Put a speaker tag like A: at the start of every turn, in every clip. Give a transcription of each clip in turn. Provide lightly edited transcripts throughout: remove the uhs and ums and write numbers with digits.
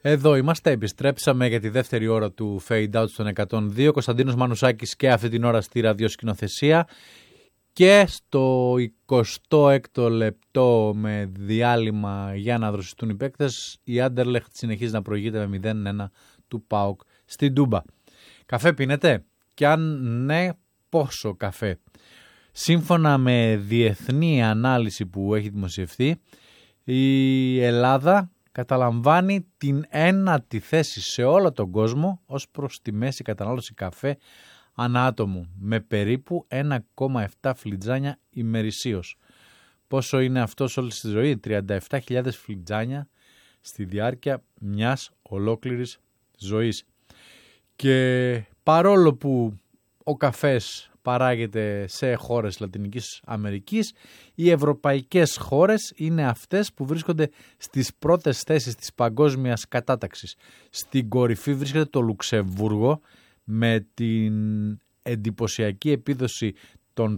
A: Εδώ είμαστε, επιστρέψαμε για τη δεύτερη ώρα του Fade Out στον 102. Κωνσταντίνος Μανουσάκης και αυτή την ώρα στη ραδιοσκηνοθεσία. Και στο 26ο λεπτό με διάλειμμα για να δροσιστούν οι παίκτες, η Άντερλεχτ συνεχίζει να προηγείται με 0-1 του ΠΑΟΚ στην Τούμπα. Καφέ πίνετε? Και αν ναι, πόσο καφέ? Σύμφωνα με διεθνή ανάλυση που έχει δημοσιευθεί, η Ελλάδα καταλαμβάνει την ένατη θέση σε όλο τον κόσμο ως προς τη μέση κατανάλωση καφέ ανά άτομο, με περίπου 1,7 φλιτζάνια ημερησίως. Πόσο είναι αυτό σε όλη τη ζωή? 37.000 φλιτζάνια στη διάρκεια μιας ολόκληρης ζωής. Και παρόλο που ο καφές παράγεται σε χώρες Λατινικής Αμερικής, οι ευρωπαϊκές χώρες είναι αυτές που βρίσκονται στις πρώτες θέσεις της παγκόσμιας κατάταξης. Στην κορυφή βρίσκεται το Λουξεμβούργο με την εντυπωσιακή επίδοση των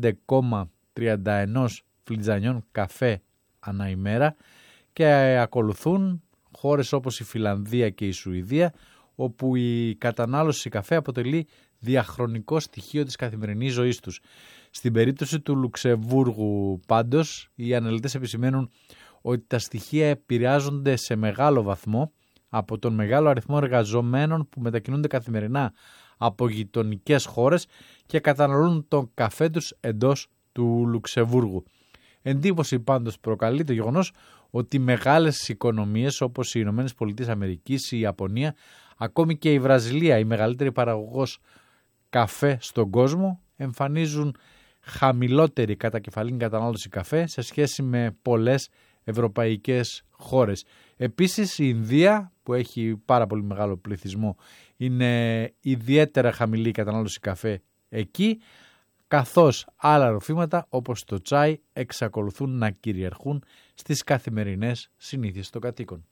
A: 5,31 φλιτζανιών καφέ ανά ημέρα, και ακολουθούν χώρες όπως η Φιλανδία και η Σουηδία, όπου η κατανάλωση καφέ αποτελεί διαχρονικό στοιχείο της καθημερινής ζωής τους. Στην περίπτωση του Λουξεμβούργου πάντως, οι αναλυτές επισημαίνουν ότι τα στοιχεία επηρεάζονται σε μεγάλο βαθμό από τον μεγάλο αριθμό εργαζομένων που μετακινούνται καθημερινά από γειτονικές χώρες και καταναλώνουν τον καφέ τους εντός του Λουξεμβούργου. Εντύπωση πάντως προκαλεί το γεγονός ότι μεγάλες οικονομίες όπως οι Ηνωμένες Πολιτείες Αμερικής, η Ιαπωνία, ακόμη και η Βραζιλία, η μεγαλύτερη παραγωγός καφέ στον κόσμο, εμφανίζουν χαμηλότερη κατακεφαλήν κατανάλωση καφέ σε σχέση με πολλές ευρωπαϊκές χώρες. Επίσης η Ινδία, που έχει πάρα πολύ μεγάλο πληθυσμό, είναι ιδιαίτερα χαμηλή η κατανάλωση καφέ εκεί, καθώς άλλα ροφήματα όπως το τσάι εξακολουθούν να κυριαρχούν στις καθημερινές συνήθειες των κατοίκων.